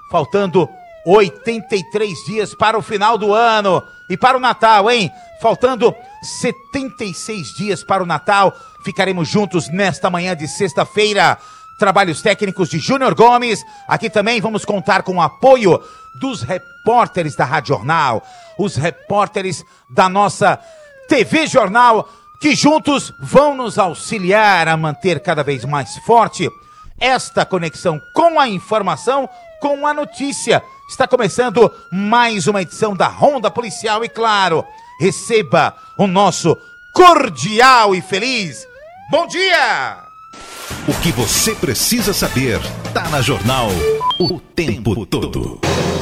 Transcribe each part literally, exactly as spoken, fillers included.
faltando oitenta e três dias para o final do ano e para o Natal, hein? Faltando setenta e seis dias para o Natal, ficaremos juntos nesta manhã de sexta-feira. Trabalhos técnicos de Júnior Gomes. Aqui também vamos contar com o apoio dos repórteres da Rádio Jornal, os repórteres da nossa T V Jornal, que juntos vão nos auxiliar a manter cada vez mais forte esta conexão com a informação, com a notícia. Está começando mais uma edição da Ronda Policial e, claro, receba o nosso cordial e feliz bom dia! O que você precisa saber tá na Jornal o tempo todo.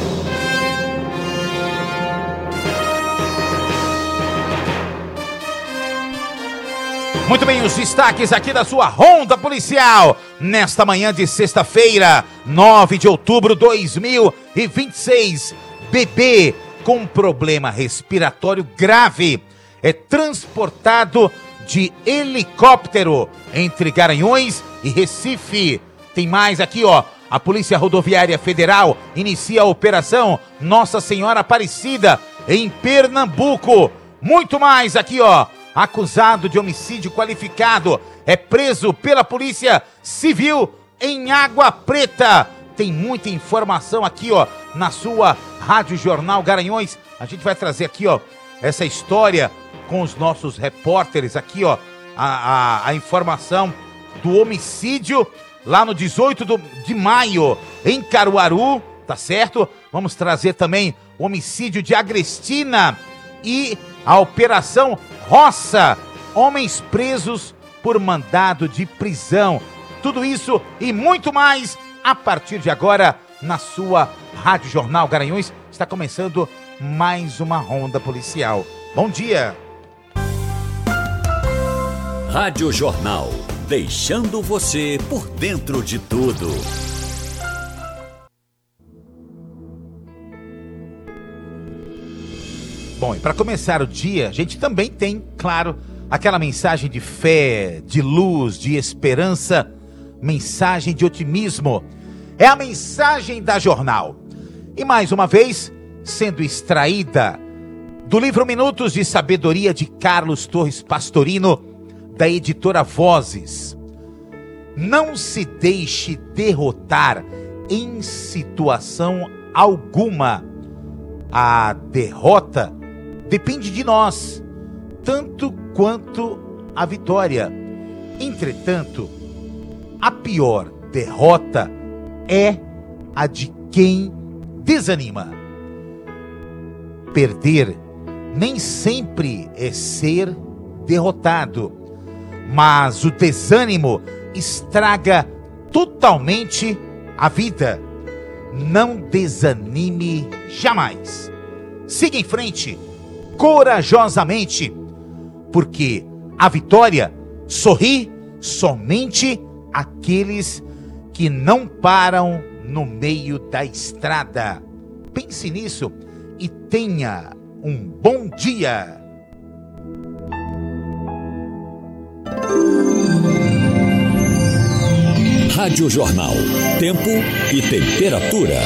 Muito bem, os destaques aqui da sua Ronda Policial, nesta manhã de sexta-feira, nove de outubro de dois mil e vinte e seis. Bebê com problema respiratório grave é transportado de helicóptero entre Garanhuns e Recife. Tem mais aqui, ó. A Polícia Rodoviária Federal inicia a operação Nossa Senhora Aparecida em Pernambuco. Muito mais aqui, ó. Acusado de homicídio qualificado é preso pela Polícia Civil em Água Preta. Tem muita informação aqui, ó, na sua Rádio Jornal Garanhuns. A gente vai trazer aqui, ó, essa história com os nossos repórteres aqui, ó, a, a, a informação do homicídio lá no dezoito de maio em Caruaru, tá certo? Vamos trazer também o homicídio de Agrestina e a Operação Roça, homens presos por mandado de prisão. Tudo isso e muito mais a partir de agora na sua Rádio Jornal Garanhuns. Está começando mais uma Ronda Policial. Bom dia! Rádio Jornal, deixando você por dentro de tudo. Bom, e para começar o dia, a gente também tem, claro, aquela mensagem de fé, de luz, de esperança, mensagem de otimismo. É a mensagem da Jornal. E mais uma vez, sendo extraída do livro Minutos de Sabedoria de Carlos Torres Pastorino, da editora Vozes. Não se deixe derrotar em situação alguma. A derrota depende de nós, tanto quanto a vitória. Entretanto, a pior derrota é a de quem desanima. Perder nem sempre é ser derrotado, mas o desânimo estraga totalmente a vida. Não desanime jamais. Siga em frente, corajosamente, porque a vitória sorri somente àqueles que não param no meio da estrada. Pense nisso e tenha um bom dia. Rádio Jornal, tempo e temperatura.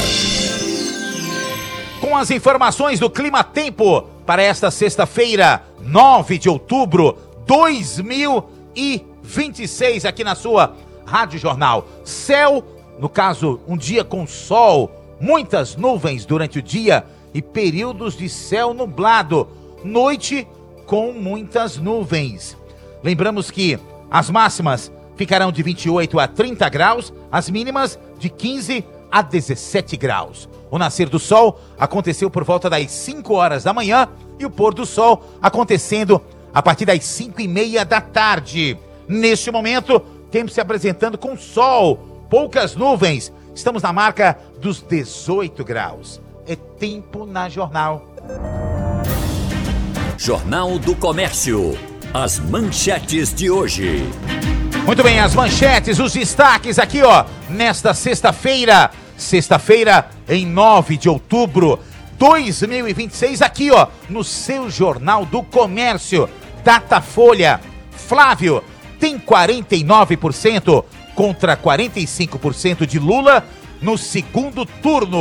Com as informações do Clima Tempo para esta sexta-feira, nove de outubro de dois mil e vinte e seis, aqui na sua Rádio Jornal. Céu, no caso, um dia com sol, muitas nuvens durante o dia e períodos de céu nublado. Noite com muitas nuvens. Lembramos que as máximas ficarão de vinte e oito a trinta graus, as mínimas de quinze a dezessete graus. O nascer do sol aconteceu por volta das cinco horas da manhã e o pôr do sol acontecendo a partir das cinco e meia da tarde. Neste momento, temos se apresentando com sol, poucas nuvens. Estamos na marca dos dezoito graus. É tempo na Jornal. Jornal do Comércio. As manchetes de hoje. Muito bem, as manchetes, os destaques aqui, ó, nesta sexta-feira, sexta-feira em nove de outubro de dois mil e vinte e seis, aqui, ó, no seu Jornal do Comércio, Datafolha. Flávio tem quarenta e nove por cento contra quarenta e cinco por cento de Lula no segundo turno.